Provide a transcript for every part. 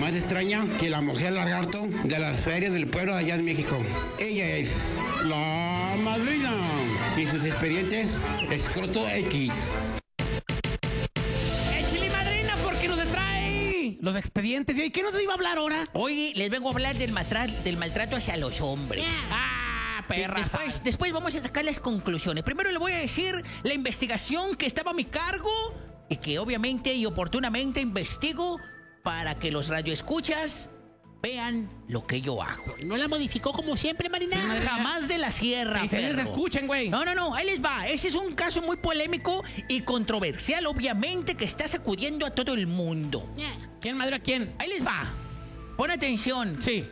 más extraña que la mujer lagarto de las ferias del pueblo allá en México. Ella es la madrina y sus expedientes escroto X. ¡Échale, madrina, porque nos trae los expedientes! ¿Y qué nos iba a hablar ahora? Hoy les vengo a hablar del maltrato hacia los hombres. ¡Ah, perra! Después vamos a sacar las conclusiones. Primero le voy a decir la investigación que estaba a mi cargo y que obviamente y oportunamente investigo para que los radioescuchas vean lo que yo hago. ¿No la modificó como siempre, Marina? Sí, madrina. Jamás de la sierra, Sí, se les perro. escuchen, güey. No, ahí les va. Ese es un caso muy polémico y controversial, obviamente, que está sacudiendo a todo el mundo. ¿Quién, madre, a quién? Ahí les va. Pon atención. Sí.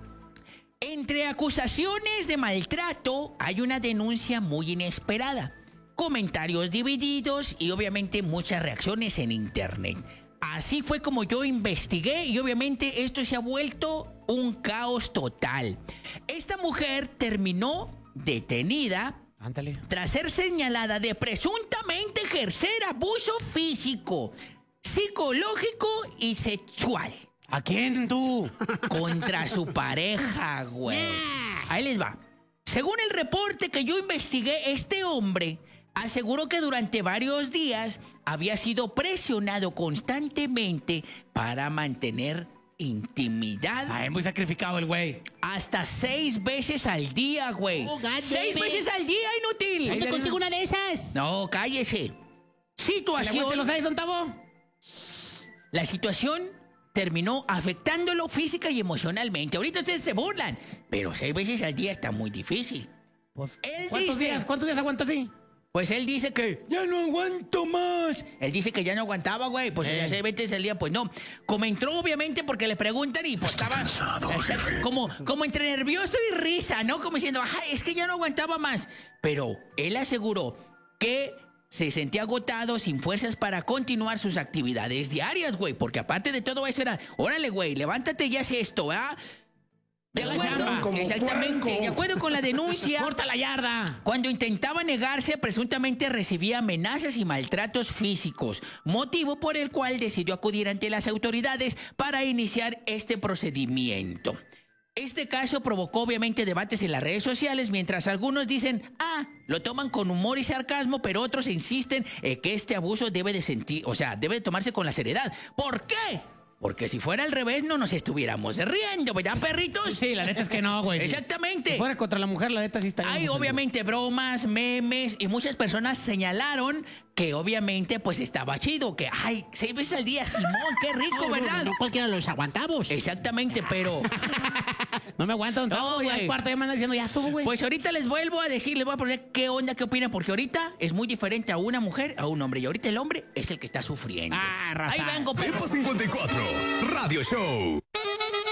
Entre acusaciones de maltrato hay una denuncia muy inesperada, comentarios divididos y obviamente muchas reacciones en internet. Así fue como yo investigué y obviamente esto se ha vuelto un caos total. Esta mujer terminó detenida Ándale. tras ser señalada de presuntamente ejercer abuso físico, psicológico y sexual ¿A quién, tú? contra su pareja, güey. Ahí les va. Según el reporte que yo investigué, este hombre aseguró que durante varios días había sido presionado constantemente para mantener intimidad Ay, muy sacrificado el güey. hasta 6 veces al día, güey. Oh, God 6 damn it. veces al día, inútil. ¿Dónde consigo una de esas? No, cállese. ¿Le Situación. los 6, don Tavo? La situación terminó afectándolo física y emocionalmente. Ahorita ustedes se burlan, pero 6 veces al día está muy difícil. Pues, Él ¿cuántos dice- días aguanta así? Pues él dice que ya no aguanto más. Él dice que ya no aguantaba, güey. Pues ya 6 veces al día, pues no. Comentó obviamente porque le preguntan y pues estaba exacto, como entre nervioso y risa, ¿no? Como diciendo, ay, es que ya no aguantaba más. Pero él aseguró que se sentía agotado, sin fuerzas para continuar sus actividades diarias, güey. Porque aparte de todo eso era, órale, güey, levántate y haz esto, ¿verdad? De La acuerdo, chamba. exactamente. De acuerdo con la denuncia. ¡Corta la yarda! Cuando intentaba negarse, presuntamente recibía amenazas y maltratos físicos, motivo por el cual decidió acudir ante las autoridades para iniciar este procedimiento. Este caso provocó obviamente debates en las redes sociales, mientras algunos dicen, lo toman con humor y sarcasmo, pero otros insisten en que este abuso debe de tomarse con la seriedad. ¿Por qué? Porque si fuera al revés no nos estuviéramos riendo, ¿verdad, perritos? Sí, la neta es que no, güey. Exactamente. Si fuera contra la mujer, la neta sí está Hay bien. obviamente bromas, memes y muchas personas señalaron que obviamente pues estaba chido, que 6 veces al día, Simón, qué rico, ¿verdad? No cualquiera los aguantamos. Exactamente, pero No me aguanta, don No, Tavo. Ya güey. el cuarto ya me anda diciendo, ya estuvo, güey. pues ahorita les vuelvo a decir, les voy a poner qué onda, qué opinan, porque ahorita es muy diferente a una mujer, a un hombre, y ahorita el hombre es el que está sufriendo. Ah, raza. Ahí vengo, perro. Tiempo 54, Radio Show.